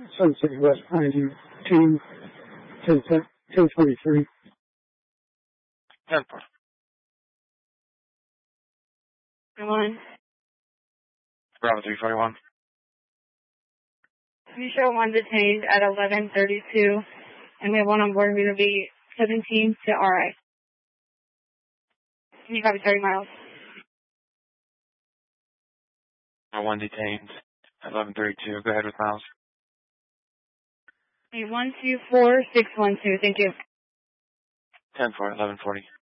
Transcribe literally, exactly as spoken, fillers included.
Sunset West Pioneer, team ten forty-three. ten four. One. Bravo three forty-one. You show one detained at eleven thirty-two, and we have one on board who will be seventeen to R I. Can you copy thirty miles? One detained, eleven thirty-two. Go ahead with miles. Okay, one two four six one two. Thank you. ten four, eleven forty.